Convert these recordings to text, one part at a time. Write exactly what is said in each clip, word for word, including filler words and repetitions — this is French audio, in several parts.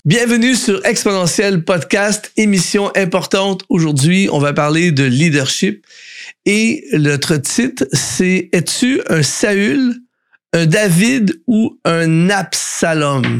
Bienvenue sur Exponentiel Podcast, émission importante. Aujourd'hui, on va parler de leadership et notre titre, c'est « Es-tu un Saül, un David ou un Absalom ?»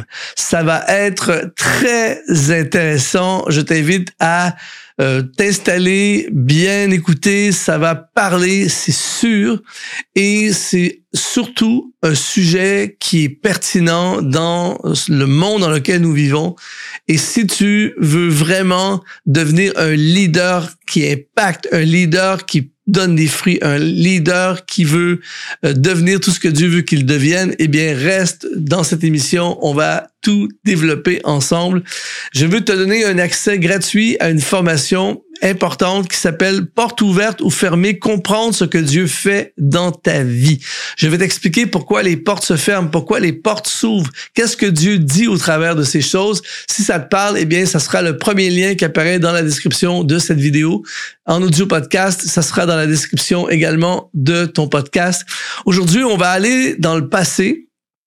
Ça va être très intéressant. Je t'invite à euh, t'installer, bien écouter. Ça va parler, c'est sûr. Et c'est surtout un sujet qui est pertinent dans le monde dans lequel nous vivons. Et si tu veux vraiment devenir un leader qui impacte, un leader qui donne des fruits, un leader qui veut euh, devenir tout ce que Dieu veut qu'il devienne, eh bien, reste dans cette émission. On va tout développer ensemble. Je veux te donner un accès gratuit à une formation importante qui s'appelle « Porte ouverte ou fermée, comprendre ce que Dieu fait dans ta vie ». Je vais t'expliquer pourquoi les portes se ferment, pourquoi les portes s'ouvrent, qu'est-ce que Dieu dit au travers de ces choses. Si ça te parle, eh bien, ça sera le premier lien qui apparaît dans la description de cette vidéo. En audio podcast, ça sera dans la description également de ton podcast. Aujourd'hui, on va aller dans le passé.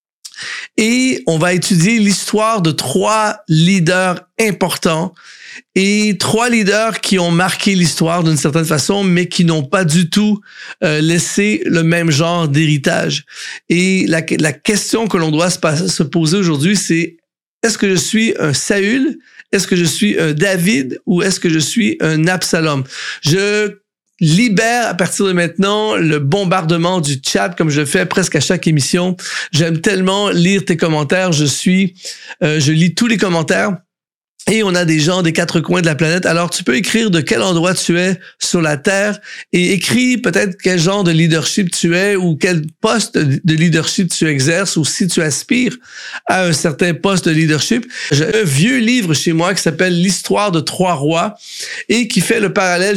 Et on va étudier l'histoire de trois leaders importants et trois leaders qui ont marqué l'histoire d'une certaine façon, mais qui n'ont pas du tout euh, laissé le même genre d'héritage. Et la, la question que l'on doit se, se poser aujourd'hui, c'est est-ce que je suis un Saül, est-ce que je suis un David ou est-ce que je suis un Absalom? Je libère à partir de maintenant le bombardement du chat comme je le fais presque à chaque émission. J'aime tellement lire tes commentaires. Je suis, euh, je lis tous les commentaires. Et on a des gens des quatre coins de la planète. Alors, tu peux écrire de quel endroit tu es sur la Terre et écris peut-être quel genre de leadership tu es ou quel poste de leadership tu exerces ou si tu aspires à un certain poste de leadership. J'ai un vieux livre chez moi qui s'appelle « L'histoire de trois rois » et qui fait le parallèle